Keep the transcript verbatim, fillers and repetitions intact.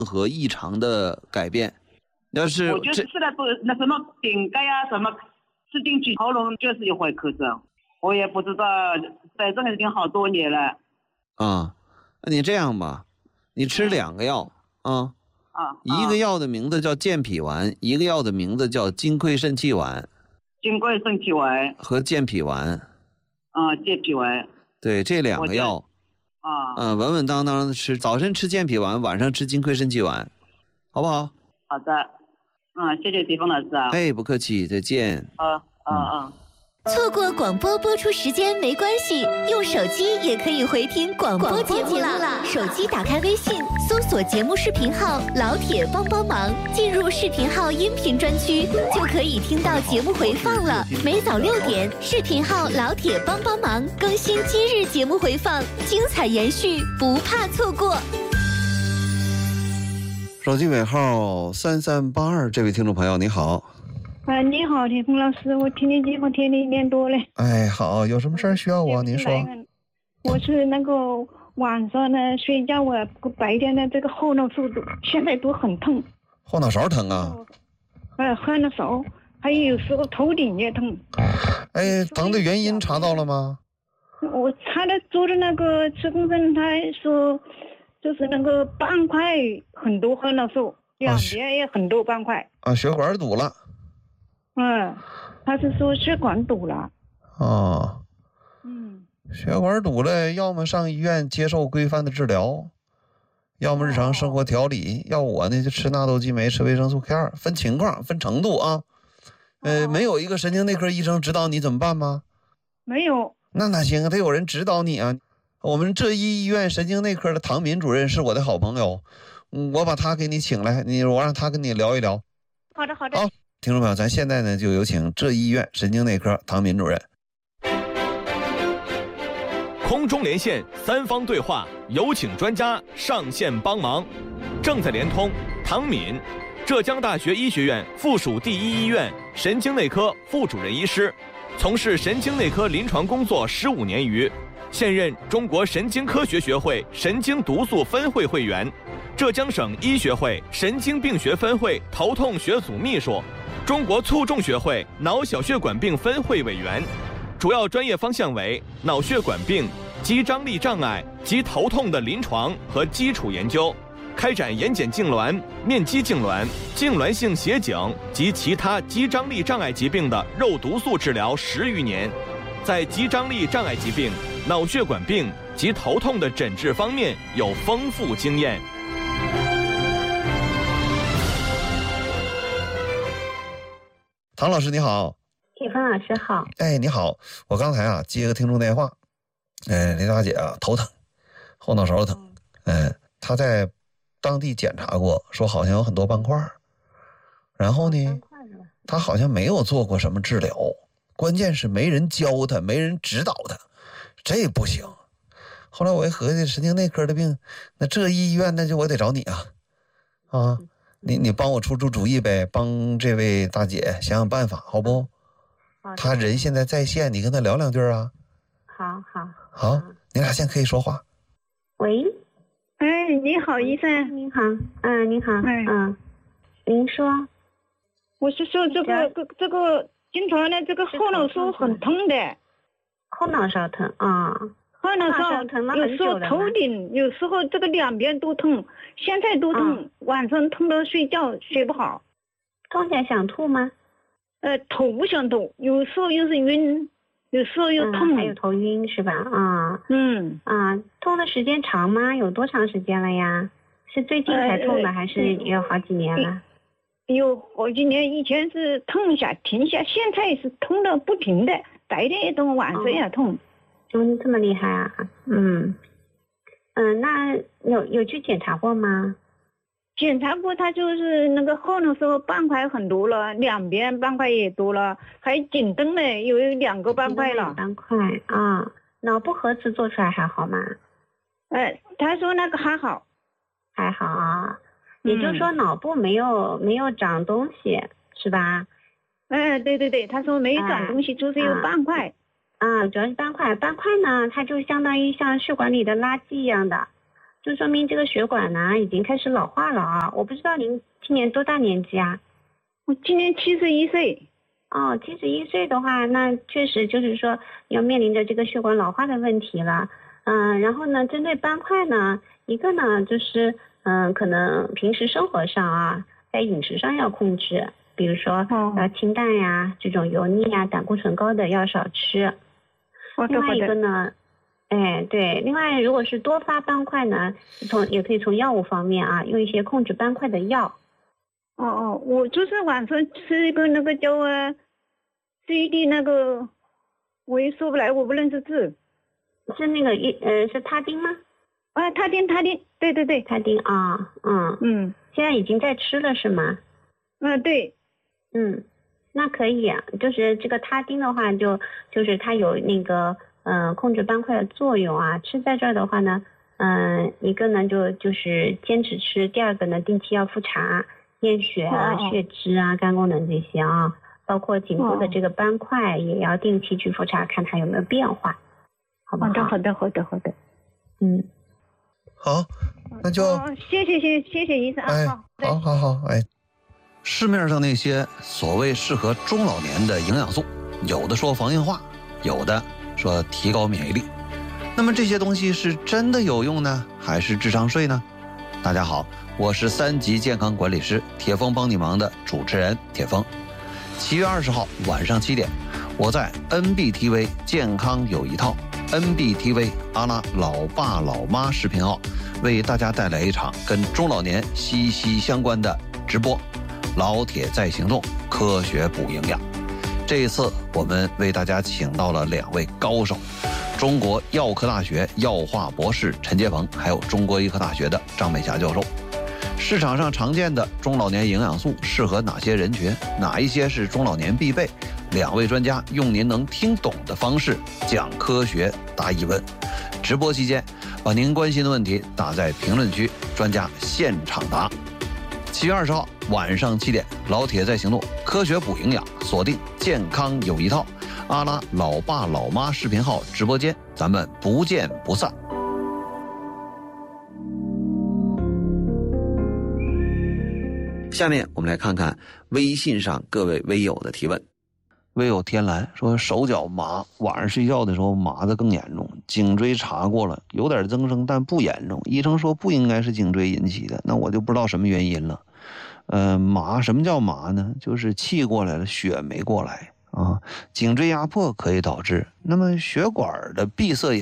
何异常的改变。要是我就是吃了不那什么饼干呀、啊、什么吃进去喉咙就是一会咳嗽，我也不知道，在这里已经好多年了。 啊，那你这样吧，你吃两个药啊。 啊， 一个药的名字叫健脾丸，一个药的名字叫金匮肾气丸。 金匮肾气丸和健脾丸。 啊，健脾丸。 对，这两个药。 啊。 嗯，稳稳当当的吃，早晨吃健脾丸，晚上吃金匮肾气丸，好不好？ 好的。嗯，谢谢狄峰老师啊。 哎，不客气，再见。 啊啊啊。 错过广播播出时间没关系，用手机也可以回听广播节目啦。手机打开微信，搜索节目视频号“老铁帮帮忙”，进入视频号音频专区，就可以听到节目回放了。每早六点，视频号“老铁帮帮忙”更新今日节目回放，精彩延续，不怕错过。 手机尾号三三八二，这位听众朋友你好。 啊，你好，田峰老师，我听你节目听了一年多了。 哎，好，有什么事儿需要我？您说。 我是那个晚上呢睡觉，我白天的这个后脑勺现在都很痛。 后脑勺疼啊？ 呃，后脑勺，还有时候头顶也痛。 哎，疼的原因查到了吗？ 我查了做的那个磁共振，他说就是那个斑块很多，后脑勺两边也很多斑块。 啊，血管堵了。 嗯，他是说血管堵了。 哦， 嗯， 血管堵了，要么上医院接受规范的治疗，要么日常生活调理。要我呢，就吃纳豆激酶，吃维生素 K 二，分情况，分程度啊。呃，没有一个神经内科医生指导你怎么办吗？ 没有。 那哪行啊？得有人指导你啊。我们浙一医院神经内科的唐敏主任是我的好朋友，我把他给你请来，你我让他跟你聊一聊。 好的，好的。 好。听众朋友，咱现在呢就有请浙医院神经内科唐敏主任。 空中连线，三方对话，有请专家上线帮忙。正在连通唐敏，浙江大学医学院附属第一医院神经内科副主任医师，从事神经内科临床工作十五年余，现任中国神经科学学会神经毒素分会会员，浙江省医学会神经病学分会头痛学组秘书，中国卒中学会脑小血管病分会委员，主要专业方向为脑血管病、肌张力障碍及头痛的临床和基础研究，开展眼睑痉挛、面肌痉挛、痉挛性斜颈及其他肌张力障碍疾病的肉毒素治疗十余年，在肌张力障碍疾病、脑血管病及头痛的诊治方面有丰富经验。 唐老师你好。 田峰老师好。 哎，你好，我刚才啊接个听众电话，哎，李大姐啊头疼，后脑勺疼，嗯，她在当地检查过，说好像有很多斑块，然后呢，她好像没有做过什么治疗，关键是没人教她，没人指导她，这不行。后来我一合计，神经内科的病，那这医院那就我得找你啊，啊。你你帮我出出主意呗，帮这位大姐想想办法，好不？ 好， 她人现在在线，你跟她聊两句啊。 好好好，你俩现在可以说话。 喂， 哎，你好，医生。 您好，嗯，您好， 哎、 嗯，您说。 我是说这个这这个经常呢，这个后脑勺很痛的。 后脑勺疼啊。 后脑勺疼了有时候头顶，有时候这个两边都痛，现在都痛，嗯、晚上痛到睡觉睡不好。 痛起来想吐吗？ 呃，头不想吐，有时候又是晕，有时候又痛。 嗯、还有头晕是吧？啊， 嗯啊，痛的时间长吗？有多长时间了呀？是最近才痛的，呃、还是也有好几年了？ 有好几年，以前是痛一下停一下，现在是痛的不停的，白天也痛，晚上也痛。哦嗯，这么厉害啊！嗯，嗯，那有有去检查过吗？ 检查过，他就是那个后脑勺斑块很多了，两边斑块也多了，还颈灯呢，有两个斑块了。 斑块啊，脑部核磁做出来还好吗？ 呃，他说那个还好， 还好啊，也就是说脑部没有、嗯、没有长东西是吧？ 哎、呃，对对对，他说没长东西，哎、就是有斑块。 啊，主要是斑块，斑块呢，它就相当于像血管里的垃圾一样的， 就说明这个血管呢已经开始老化了啊。我不知道您今年多大年纪啊？ 我今年七十一岁。 哦，七十一岁的话，那确实就是说要面临着这个血管老化的问题了。嗯，然后呢，针对斑块呢，一个呢就是嗯，可能平时生活上啊，在饮食上要控制，比如说要清淡呀，这种油腻呀、胆固醇高的要少吃。另外一个呢，哎，对，另外如果是多发斑块呢，从也可以从药物方面啊，用一些控制斑块的药。 哦哦，我就是晚上吃一个那个叫啊 C D 那个，我也说不来，我不认识字。 是那个一呃是他汀吗？ 啊，他汀他汀，对对对， 他汀啊，嗯嗯，现在已经在吃了是吗？ 嗯，对， 嗯，那可以啊，就是这个他汀的话就，就是它有那个呃控制斑块的作用啊。吃在这儿的话呢，嗯、呃，一个呢就就是坚持吃，第二个呢定期要复查。验血啊、 哦、 血脂啊、肝功能这些啊，包括颈部的这个斑块也要定期去复查，看它有没有变化，好不好？ 好的，好的，好的，好的。 嗯， 好，那就、 哦、谢谢谢谢谢医生啊。 哎，好好好，哎，市面上那些所谓适合中老年的营养素，有的说防硬化，有的说提高免疫力。那么这些东西是真的有用呢，还是智商税呢？大家好，我是三级健康管理师铁峰帮你忙的主持人铁峰。七月二十号晚上七点，我在 N B T V 健康有一套 N B T V 阿拉老爸老妈视频号，为大家带来一场跟中老年息息相关的直播。老铁在行动，科学补营养。这一次我们为大家请到了两位高手。中国药科大学药化博士陈杰鹏，还有中国医科大学的张美霞教授。市场上常见的中老年营养素适合哪些人群？哪一些是中老年必备？两位专家用您能听懂的方式讲科学答疑问。直播期间，把您关心的问题打在评论区，专家现场答。七月二十号晚上七点，老铁在行动，科学补营养，锁定健康有一套。阿拉老爸老妈视频号直播间，咱们不见不散。下面我们来看看微信上各位微友的提问。微友天蓝说，手脚麻，晚上睡觉的时候麻的更严重，颈椎查过了，有点增生但不严重，医生说不应该是颈椎引起的，那我就不知道什么原因了。呃，麻，什么叫麻呢？就是气过来了，血没过来啊。颈椎压迫可以导致，那么血管的闭塞也